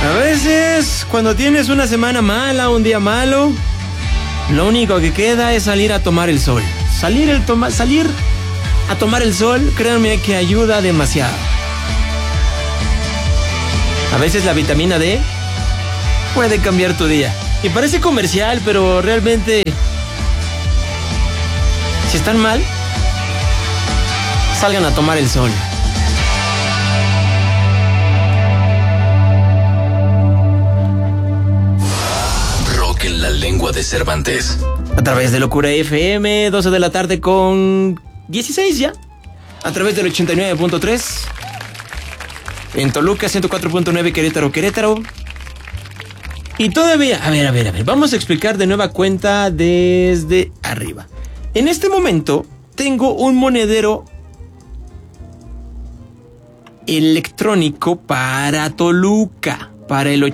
A veces, cuando tienes una semana mala, un día malo, lo único que queda es salir a tomar el sol. Salir a tomar el sol, créanme que ayuda demasiado. A veces la vitamina D puede cambiar tu día. Y parece comercial, pero realmente, si están mal, salgan a tomar el sol. Rock en la lengua de Cervantes. A través de Locura FM, 12 de la tarde con 16 ya. A través del 89.3. En Toluca, 104.9 Querétaro. Y todavía, a ver, vamos a explicar de nueva cuenta desde arriba. En este momento tengo un monedero electrónico para Toluca, para el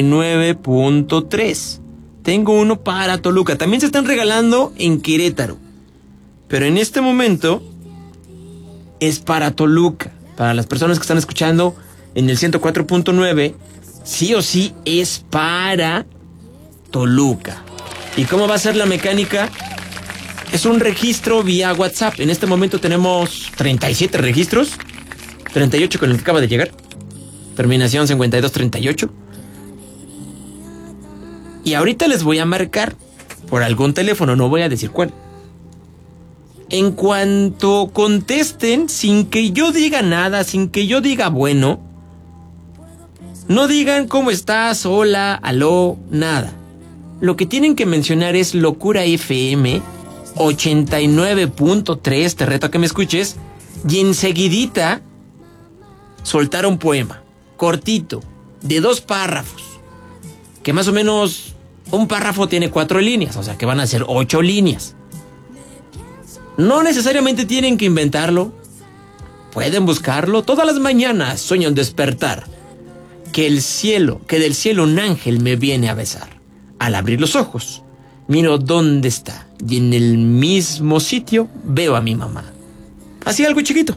89.3. Tengo uno para Toluca. También se están regalando en Querétaro. Pero en este momento es para Toluca. Para las personas que están escuchando en el 104.9, sí o sí es para Toluca. ¿Y cómo va a ser la mecánica? Es un registro vía WhatsApp. En este momento tenemos 37 registros. 38 con el que acaba de llegar. Terminación 5238. Y ahorita les voy a marcar por algún teléfono, no voy a decir cuál. En cuanto contesten, sin que yo diga nada, sin que yo diga bueno, no digan cómo estás, hola, aló, nada. Lo que tienen que mencionar es Locura FM 89.3, te reto a que me escuches, y enseguidita soltar un poema, cortito, de 2 párrafos, que más o menos un párrafo tiene 4 líneas, o sea que van a ser 8 líneas. No necesariamente tienen que inventarlo, pueden buscarlo. Todas las mañanas sueño en despertar, que del cielo un ángel me viene a besar. Al abrir los ojos, miro dónde está, y en el mismo sitio veo a mi mamá. Así algo chiquito.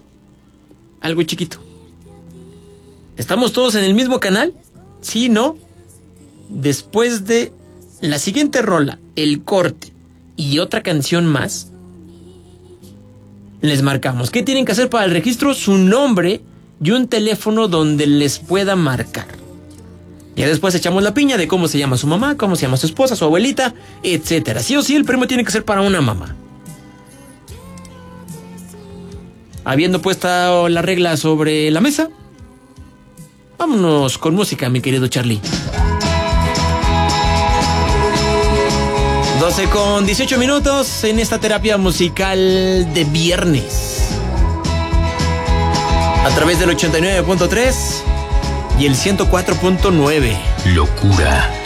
¿Estamos todos en el mismo canal? ¿Sí, no? Después de la siguiente rola, el corte y otra canción más, les marcamos. ¿Qué tienen que hacer para el registro? Su nombre y un teléfono donde les pueda marcar. Ya después echamos la piña de cómo se llama su mamá, cómo se llama su esposa, su abuelita, etcétera. Sí o sí, el premio tiene que ser para una mamá. Habiendo puesto la regla sobre la mesa, vámonos con música, mi querido Charlie. 12 con 18 minutos en esta terapia musical de viernes. A través del 89.3 y el 104.9. Locura